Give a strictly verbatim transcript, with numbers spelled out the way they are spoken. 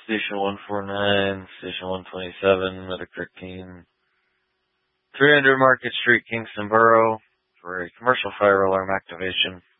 Station one forty-nine, Station one twenty-seven, Medic thirteen, three hundred Market Street, Kingston Borough, for a commercial fire alarm activation.